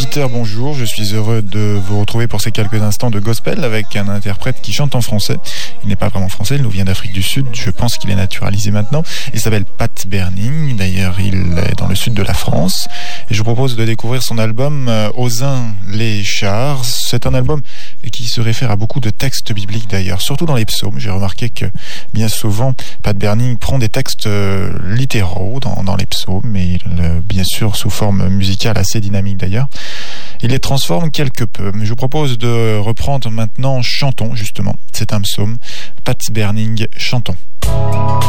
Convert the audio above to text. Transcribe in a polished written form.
auditeurs, bonjour. Je suis heureux de vous retrouver pour ces quelques instants de gospel avec un interprète qui chante en français. Il n'est pas vraiment français, il nous vient d'Afrique du Sud. Je pense qu'il est naturalisé maintenant. Il s'appelle Pat Berning. D'ailleurs, il est dans le sud de la France. Et je vous propose de découvrir son album Osin les chars. C'est un album qui se réfère à beaucoup de textes bibliques d'ailleurs, surtout dans les psaumes. J'ai remarqué que bien souvent, Pat Berning prend des textes littéraux dans les psaumes, mais bien sûr sous forme musicale assez dynamique d'ailleurs. Il les transforme quelque peu. Je vous propose de reprendre maintenant Chantons, justement. C'est un psaume. Pat Berning, Chantons.